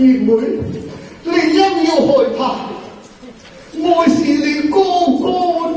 妹，你因要害怕，我是你哥哥。